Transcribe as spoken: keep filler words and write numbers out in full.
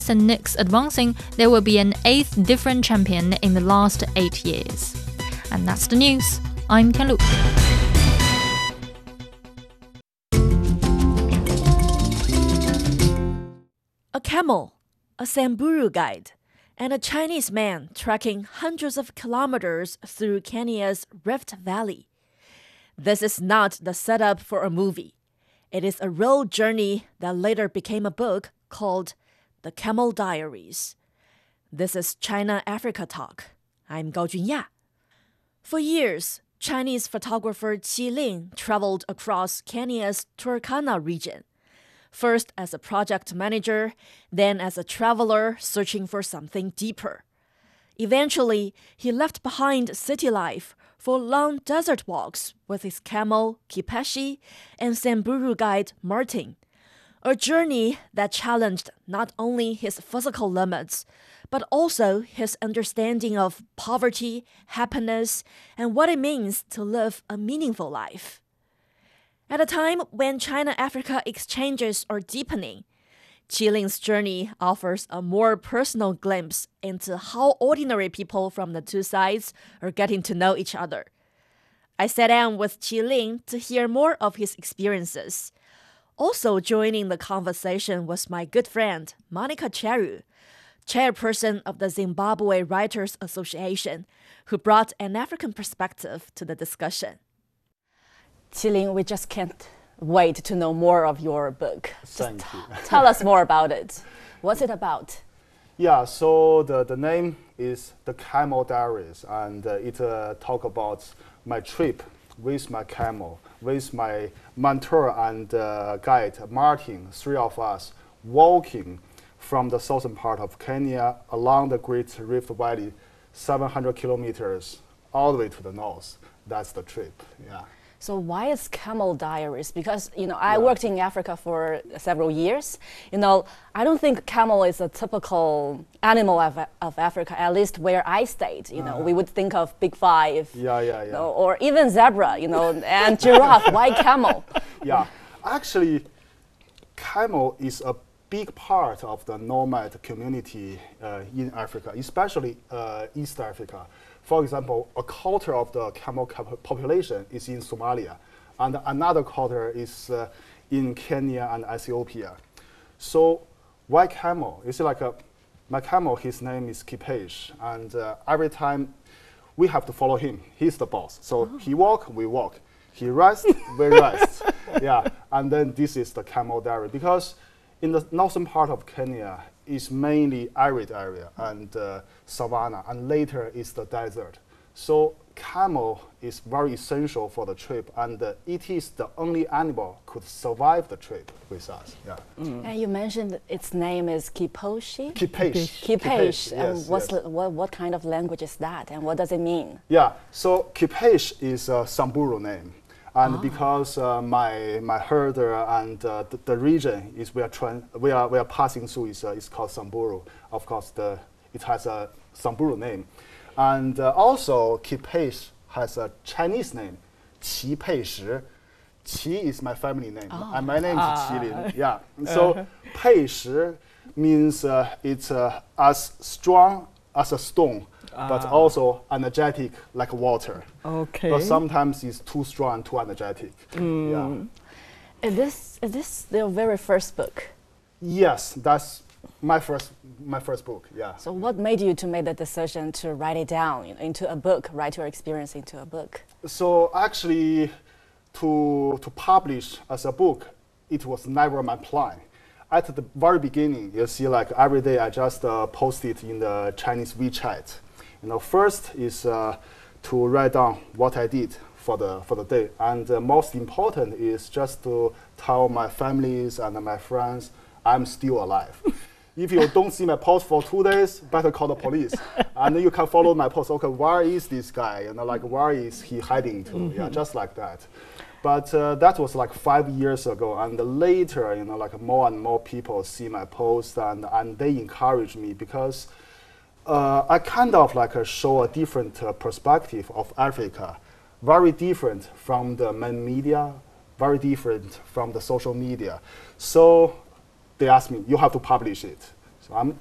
and Knicks advancing, there will be an eighth different champion in the last eight years. And that's the news. I'm Tianlu. A camel, a Samburu guide, and a Chinese man trekking hundreds of kilometers through Kenya's Rift Valley. This is not the setup for a movie. It is a real journey that later became a book called The Camel Diaries. This is China-Africa Talk. I'm Gao Junya. For years, Chinese photographer Qi Ling traveled across Kenya's Turkana region. First as a project manager, then as a traveler searching for something deeper. Eventually, he left behind city life for long desert walks with his camel, Kipeshi, and Samburu guide, Martin. A journey that challenged not only his physical limits, but also his understanding of poverty, happiness, and what it means to live a meaningful life. At a time when China-Africa exchanges are deepening, Qi Ling's journey offers a more personal glimpse into how ordinary people from the two sides are getting to know each other. I sat down with Qi Ling to hear more of his experiences. Also joining the conversation was my good friend, Monica Cheru, chairperson of the Zimbabwe Writers Association, who brought an African perspective to the discussion. Qi Ling, we just can't wait to know more of your book. Thank just you. Tell us more about it. What's it about? Yeah, so the, the name is The Camel Diaries, and uh, it uh, talk about my trip with my camel, with my mentor and uh, guide, Martin, three of us, walking from the southern part of Kenya along the Great Rift Valley, seven hundred kilometers, all the way to the north. That's the trip, yeah. So why is Camel Diaries? Because, you know, I yeah. worked in Africa for several years. You know, I don't think camel is a typical animal of, of Africa, at least where I stayed. You uh-huh. know, we would think of Big Five. Yeah, yeah, yeah. You know, or even zebra, you know, and giraffe. Why camel? Yeah, actually, camel is a big part of the nomad community uh, in Africa, especially uh, East Africa. For example, a quarter of the camel population is in Somalia, and another quarter is uh, in Kenya and Ethiopia. So why camel? It's like a, my camel, his name is Kipesh, and uh, every time we have to follow him. He's the boss. So oh. he walk, we walk. He rest, we rest. Yeah, and then this is the Camel Diary, because in the northern part of Kenya, is mainly arid area and uh, savanna, and later is the desert. So camel is very essential for the trip, and uh, it is the only animal could survive the trip with us. Yeah. Mm. And you mentioned its name is Kiposhi? Kipesh. Kipesh. And yes, what's yes. what, what kind of language is that, and what does it mean? Yeah, so Kipesh is a Samburu name. And oh. because uh, my my herder and uh, the, the region is we are trying we are we are passing through is uh, is called Samburu. Of course, the it has a Samburu name, and uh, also Kipesh has a Chinese name, Qi Pei Shi. Qi is my family name, oh. and my name is ah. Qi Lin. Yeah, so uh. Pei Shi means uh, it's uh, as strong as a stone. Ah. But also energetic like water. Okay. But sometimes it's too strong, too energetic. Mm. Yeah. Is this is this your very first book? Yes, that's my first my first book. Yeah. So what made you to make the decision to write it down, you know, into a book, write your experience into a book? So actually, to to publish as a book, it was never my plan. At the very beginning, you see, like every day I just uh, post it in the Chinese WeChat. You know, first is uh, to write down what I did for the for the day, and uh, most important is just to tell my families and my friends I'm still alive. If you don't see my post for two days, better call the police, and then you can follow my post. Okay, where is this guy? You know, like where is he hiding to? Mm-hmm. Yeah, just like that. But uh, that was like five years ago, and later, you know, like more and more people see my post, and and they encourage me because. Uh, I kind of like uh, show a different uh, perspective of Africa, very different from the main media, very different from the social media. So they asked me, you have to publish it. So I'm